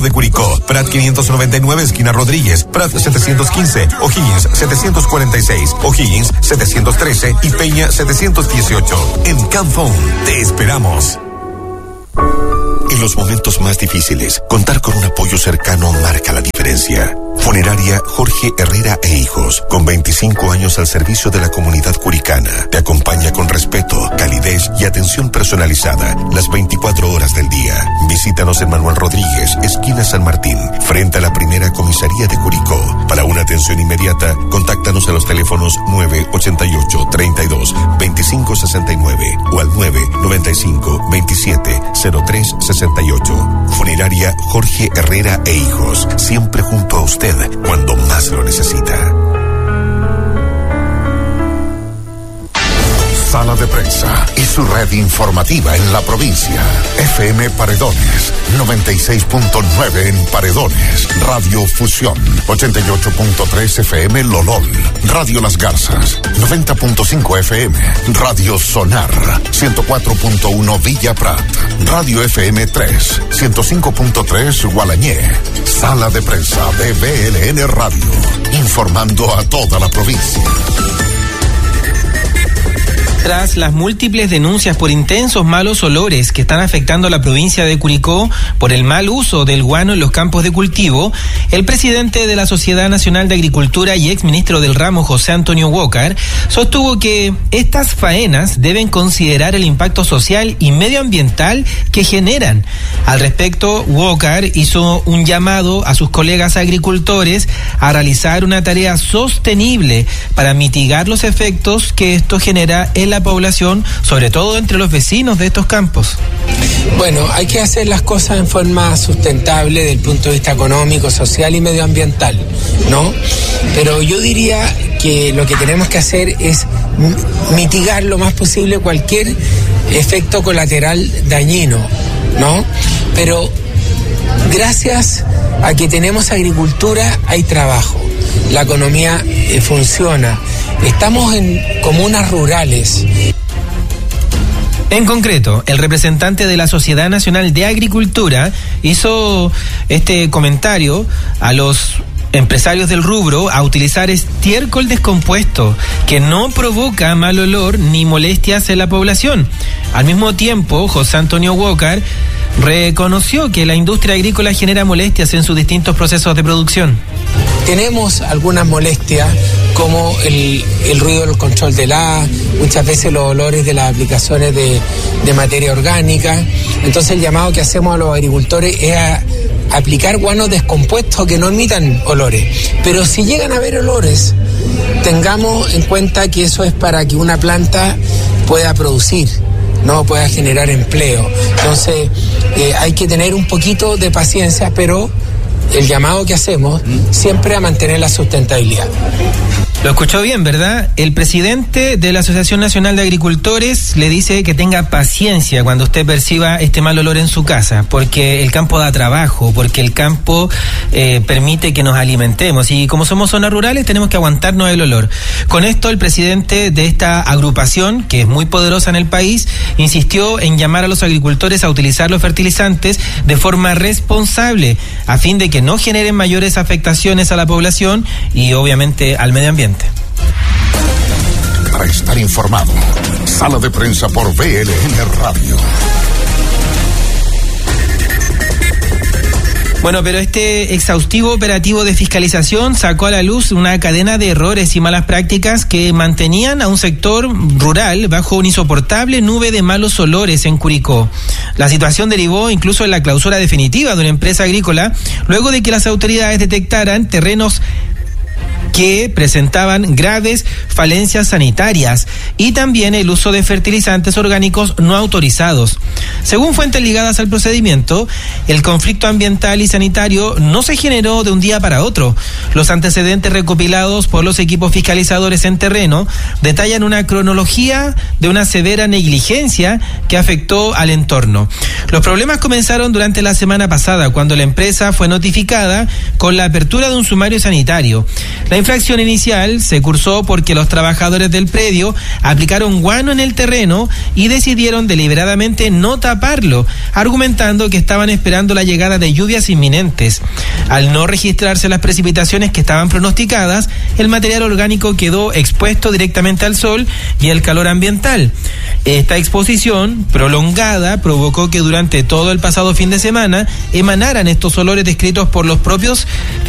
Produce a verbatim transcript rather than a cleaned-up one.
de Curicó, Prat quinientos noventa y nueve, esquina Rodríguez, Prat setecientos quince, O'Higgins setecientos cuarenta y seis, O'Higgins setecientos trece y Peña setecientos dieciocho. En Camphone te esperamos. En los momentos más difíciles, contar con un apoyo cercano marca la diferencia. Funeraria Jorge Herrera e Hijos, con veinticinco años al servicio de la comunidad curicana, te acompaña con respeto, calidez y atención personalizada las veinticuatro horas del día. Visítanos en Manuel Rodríguez, esquina San Martín, frente a la primera comisaría de Curicó. Para una atención inmediata, contáctanos a los teléfonos nueve ochenta y ocho, treinta y dos, veinticinco sesenta y nueve o al nueve noventa y cinco, veintisiete, cero tres sesenta y ocho. Funeraria Jorge Herrera e Hijos, siempre junto a usted cuando más lo necesita. Sala de Prensa y su red informativa en la provincia. F M Paredones, noventa y seis punto nueve en Paredones. Radio Fusión, ochenta y ocho punto tres F M Lolol. Radio Las Garzas, noventa punto cinco F M. Radio Sonar, ciento cuatro punto uno Villa Prat. Radio F M tres, ciento cinco punto tres Gualañé. Sala de Prensa de B L N Radio, informando a toda la provincia. Tras las múltiples denuncias por intensos malos olores que están afectando a la provincia de Curicó por el mal uso del guano en los campos de cultivo, el presidente de la Sociedad Nacional de Agricultura y exministro del ramo, José Antonio Walker, sostuvo que estas faenas deben considerar el impacto social y medioambiental que generan. Al respecto, Walker hizo un llamado a sus colegas agricultores a realizar una tarea sostenible para mitigar los efectos que esto genera en la población, sobre todo entre los vecinos de estos campos. Bueno, hay que hacer las cosas en forma sustentable desde el punto de vista económico, social y medioambiental, ¿no? Pero yo diría que lo que tenemos que hacer es mitigar lo más posible cualquier efecto colateral dañino, ¿no? Pero gracias a que tenemos agricultura hay trabajo, la economía eh, funciona. Estamos en comunas rurales. En concreto, el representante de la Sociedad Nacional de Agricultura hizo este comentario a los empresarios del rubro a utilizar estiércol descompuesto que no provoca mal olor ni molestias en la población. Al mismo tiempo, José Antonio Walker reconoció que la industria agrícola genera molestias en sus distintos procesos de producción. Tenemos algunas molestias como el, el ruido del control del A, muchas veces los olores de las aplicaciones de, de materia orgánica. Entonces el llamado que hacemos a los agricultores es a aplicar guanos descompuestos que no emitan olores. Pero si llegan a haber olores, tengamos en cuenta que eso es para que una planta pueda producir, no pueda generar empleo. Entonces eh, hay que tener un poquito de paciencia, pero el llamado que hacemos siempre a mantener la sustentabilidad. Lo escuchó bien, ¿verdad? El presidente de la Asociación Nacional de Agricultores le dice que tenga paciencia cuando usted perciba este mal olor en su casa, porque el campo da trabajo, porque el campo eh, permite que nos alimentemos y como somos zonas rurales tenemos que aguantarnos el olor. Con esto el presidente de esta agrupación, que es muy poderosa en el país, insistió en llamar a los agricultores a utilizar los fertilizantes de forma responsable, a fin de que no generen mayores afectaciones a la población y obviamente al medio ambiente. Para estar informado, Sala de Prensa por B L N Radio. Bueno, pero este exhaustivo operativo de fiscalización sacó a la luz una cadena de errores y malas prácticas que mantenían a un sector rural bajo una insoportable nube de malos olores en Curicó. La situación derivó incluso en la clausura definitiva de una empresa agrícola, luego de que las autoridades detectaran terrenos que presentaban graves falencias sanitarias y también el uso de fertilizantes orgánicos no autorizados. Según fuentes ligadas al procedimiento, el conflicto ambiental y sanitario no se generó de un día para otro. Los antecedentes recopilados por los equipos fiscalizadores en terreno detallan una cronología de una severa negligencia que afectó al entorno. Los problemas comenzaron durante la semana pasada, cuando la empresa fue notificada con la apertura de un sumario sanitario. La infracción inicial se cursó porque los trabajadores del predio aplicaron guano en el terreno y decidieron deliberadamente no taparlo, argumentando que estaban esperando la llegada de lluvias inminentes. Al no registrarse las precipitaciones que estaban pronosticadas, el material orgánico quedó expuesto directamente al sol y el calor ambiental. Esta exposición prolongada provocó que durante todo el pasado fin de semana emanaran estos olores descritos por los propios